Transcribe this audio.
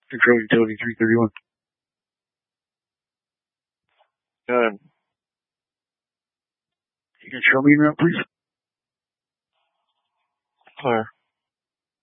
Control utility 331. Good. You can show me en route, please? Clear.